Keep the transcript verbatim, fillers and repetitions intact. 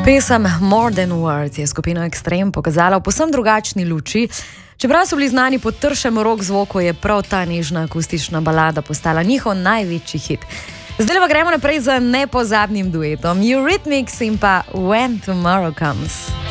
Pesem More Than Words je skupino Extreme pokazala v povsem drugačni luči. Čeprav so bili znani po tršem rock zvoku, je prav ta nežna akustična balada postala njihov največji hit. Zdaj pa gremo naprej z nepozabnim duetom Eurythmics in pa When Tomorrow Comes.